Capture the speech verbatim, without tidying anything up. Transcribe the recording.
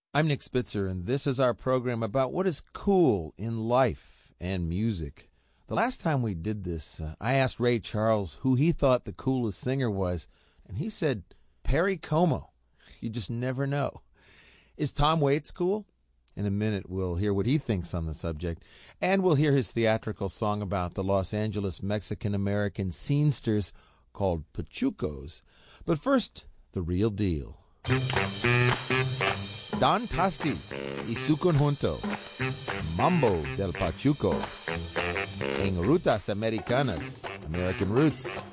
I'm Nick Spitzer, and this is our program about what is cool in life and music. The last time we did this, uh, I asked Ray Charles who he thought the coolest singer was, and he said Perry Como. You just never know. Is Tom Waits cool? In a minute, we'll hear what he thinks on the subject, and we'll hear his theatrical song about the Los Angeles Mexican-American scenesters called Pachucos. But first, the real deal. Don Tasti y su conjunto, Mambo del Pachuco, en Rutas Americanas, American Roots.